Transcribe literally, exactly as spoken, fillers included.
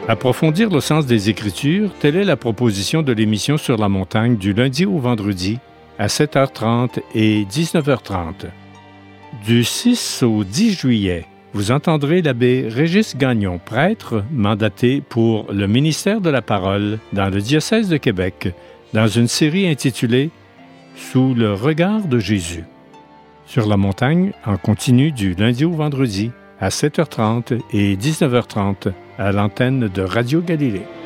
Approfondir le sens des Écritures, telle est la proposition de l'émission Sur la montagne du lundi au vendredi à sept heures trente et dix-neuf heures trente. Du six au dix juillet, vous entendrez l'abbé Régis Gagnon, prêtre mandaté pour le ministère de la Parole dans le diocèse de Québec, dans une série intitulée « Sous le regard de Jésus ». Sur la montagne, en continu du lundi au vendredi à sept heures trente et dix-neuf heures trente à l'antenne de Radio Galilée.